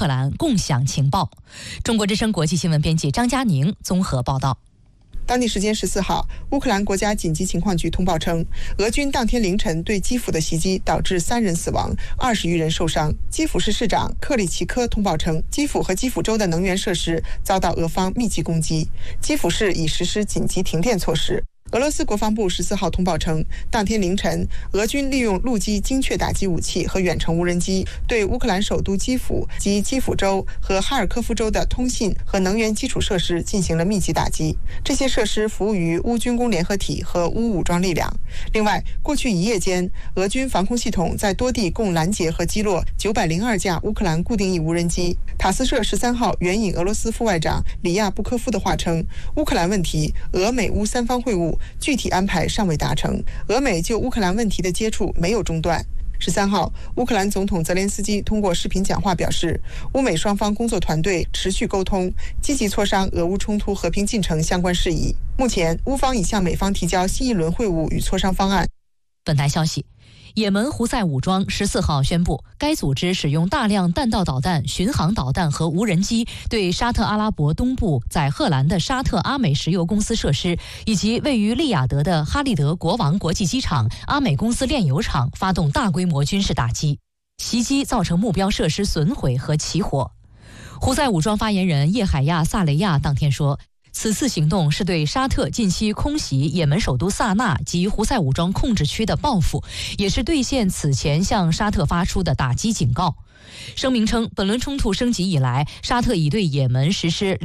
克兰共享情报。中国之声国际新闻编辑张佳宁综合报道。 当地时间14号，乌克兰国家紧急情况局通报称，俄军当天凌晨对基辅的袭击导致3人死亡，20余人受伤。基辅市市长克里奇科通报称，基辅和基辅州的能源设施遭到俄方密集攻击，基辅市已实施紧急停电措施。俄罗斯国防部14号通报称，当天凌晨，俄军利用陆基精确打击武器和远程无人机，对乌克兰首都基辅及基辅州和哈尔科夫州的通信和能源基础设施进行了密集打击。这些设施服务于乌军工联合体和乌武装力量。另外，过去1夜间，俄军防空系统在多地共拦截和击落902架乌克兰固定翼无人机。塔斯社13号援引俄罗斯副外长里亚布科夫的话称，乌克兰问题，俄美乌三方会晤具体安排尚未达成，俄美就乌克兰问题的接触没有中断。13号，乌克兰总统泽连斯基通过视频讲话表示，乌美双方工作团队持续沟通，积极磋商俄乌冲突和平进程相关事宜。目前，乌方已向美方提交新一轮会晤与磋商方案。 本台消息，也门胡塞武装14号宣布，该组织使用大量弹道导弹、巡航导弹和无人机，对沙特阿拉伯东部载荷兰的沙特阿美石油公司设施，以及位于利雅得的哈利德国王国际机场、阿美公司炼油厂发动大规模军事打击。袭击造成目标设施损毁和起火。胡塞武装发言人叶海亚·萨雷亚当天说，此次行动是对沙特近期空袭也门首都萨那及胡塞武装控制区的报复，也是兑现此前向沙特发出的打击警告。声明称，本轮冲突升级以来，沙特已对也门实施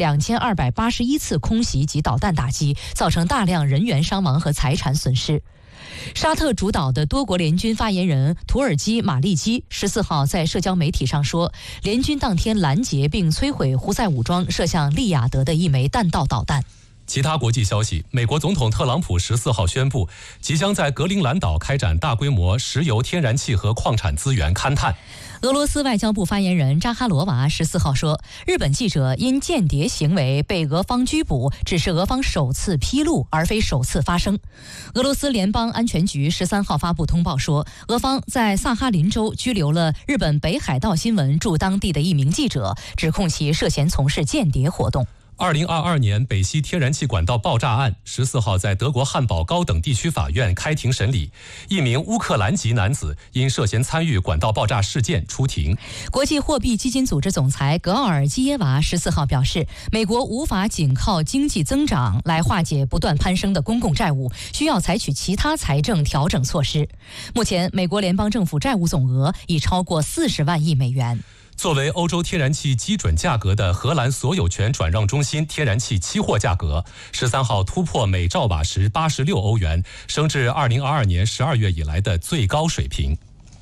2281次空袭及导弹打击，造成大量人员伤亡和财产损失。沙特主导的多国联军发言人土耳其马利基14号在社交媒体上说，联军当天拦截并摧毁胡塞武装射向利雅得的一枚弹道导弹。 其他国际消息，美国总统特朗普14号宣布，即将在格陵兰岛开展大规模石油、天然气和矿产资源勘探。 俄罗斯外交部发言人扎哈罗娃14号说，日本记者因间谍行为被俄方拘捕，只是俄方首次披露，而非首次发生。俄罗斯联邦安全局13号发布通报说，俄方在萨哈林州拘留了日本北海道新闻驻当地的一名记者，指控其涉嫌从事间谍活动。 2022年北溪天然气管道爆炸案14号在德国汉堡高等地区法院开庭审理，一名乌克兰籍男子因涉嫌参与管道爆炸事件出庭。 国际货币基金组织总裁格奥尔基耶娃14号表示，美国无法仅靠经济增长来化解不断攀升的公共债务，需要采取其他财政调整措施。目前，美国联邦政府债务总额已超过40万亿美元。 作为欧洲天然气基准价格的荷兰所有权转让中心天然气期货价格13号突破每兆瓦时86欧元，升至2022年12月以来的最高水平。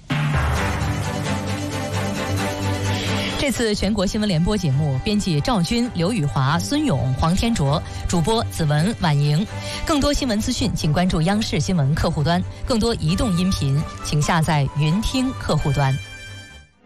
这次全国新闻联播节目，编辑赵军、刘宇华、孙勇、黄天卓，主播子文、婉莹。更多新闻资讯，请关注央视新闻客户端；更多移动音频，请下载云听客户端。